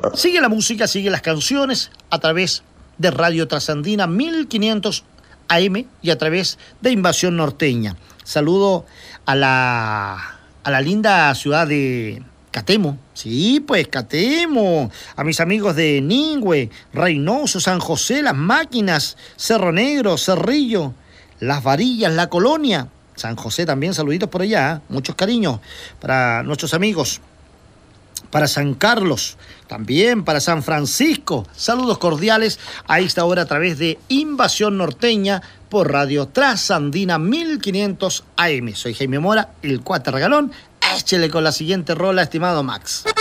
Sigue la música, sigue las canciones a través de Radio Trasandina 1500 AM y a través de Invasión Norteña. Saludo a la linda ciudad de Catemo. Sí, pues Catemo. A mis amigos de Ningüe, Reynoso, San José, Las Máquinas, Cerro Negro, Cerrillo, Las Varillas, La Colonia. San José también, saluditos por allá. Muchos cariños para nuestros amigos. Para San Carlos, también para San Francisco. Saludos cordiales a esta hora a través de Invasión Norteña por Radio Trasandina 1500 AM. Soy Jaime Mora, el Cuate Regalón. Échele con la siguiente rola, estimado Max.